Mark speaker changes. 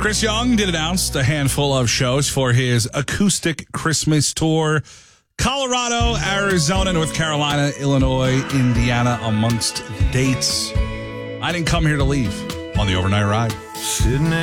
Speaker 1: Chris Young did announce a handful of shows for his acoustic Christmas tour. Colorado, Arizona, North Carolina, Illinois, Indiana, amongst the dates. I didn't come here to leave on the overnight ride.
Speaker 2: Sitting